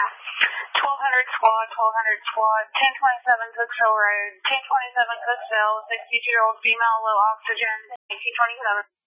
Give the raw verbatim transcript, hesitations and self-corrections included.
twelve hundred squad, twelve hundred squad, ten twenty-seven Cooksville Road, ten twenty-seven Cooksville, sixty-two-year-old female, low oxygen, eighteen twenty-seven.